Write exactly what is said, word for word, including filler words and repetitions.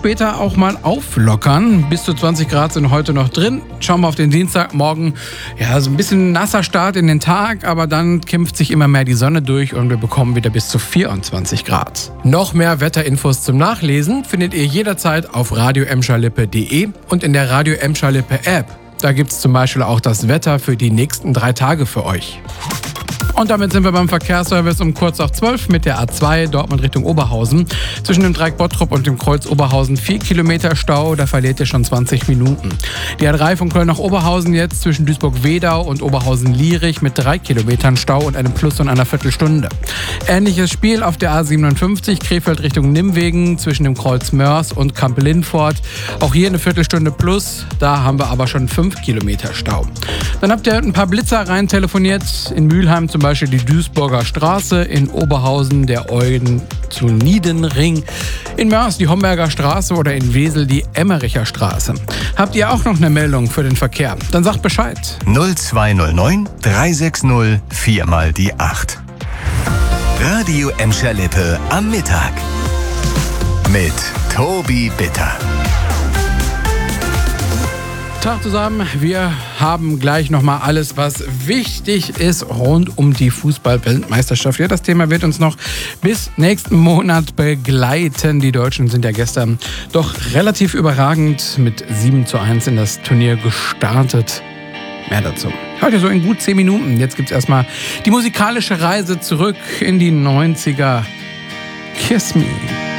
später auch mal auflockern. Bis zu zwanzig Grad sind heute noch drin. Schauen wir auf den Dienstagmorgen. Ja, so ein bisschen nasser Start in den Tag, aber dann kämpft sich immer mehr die Sonne durch und wir bekommen wieder bis zu vierundzwanzig Grad. Noch mehr Wetterinfos zum Nachlesen findet ihr jederzeit auf radio emscherlippe punkt de und in der Radio Emscherlippe App. Da gibt es zum Beispiel auch das Wetter für die nächsten drei Tage für euch. Und damit sind wir beim Verkehrsservice um kurz nach zwölf mit der A zwei Dortmund Richtung Oberhausen. Zwischen dem Dreieck Bottrop und dem Kreuz Oberhausen vier Kilometer Stau, da verliert ihr schon zwanzig Minuten. Die A drei von Köln nach Oberhausen jetzt zwischen Duisburg-Wedau und Oberhausen-Lierich mit drei Kilometern Stau und einem Plus von einer Viertelstunde. Ähnliches Spiel auf der A siebenundfünfzig Krefeld Richtung Nimwegen zwischen dem Kreuz Mörs und Kamp-Lindfort. Auch hier eine Viertelstunde Plus, da haben wir aber schon fünf Kilometer Stau. Dann habt ihr ein paar Blitzer rein telefoniert. In Mülheim zum Beispiel die Duisburger Straße, in Oberhausen der Euden zu Niedenring, in Mörs die Homberger Straße oder in Wesel die Emmericher Straße. Habt ihr auch noch eine Meldung für den Verkehr? Dann sagt Bescheid. null zwei null neun drei sechs null vier mal die acht. Radio Emscherlippe am Mittag mit Tobi Bitter. Tag zusammen, wir haben gleich nochmal alles, was wichtig ist rund um die Fußball-Weltmeisterschaft. Ja, das Thema wird uns noch bis nächsten Monat begleiten. Die Deutschen sind ja gestern doch relativ überragend mit sieben zu eins in das Turnier gestartet. Mehr dazu heute so in gut zehn Minuten. Jetzt gibt's erstmal die musikalische Reise zurück in die neunziger. Kiss Me.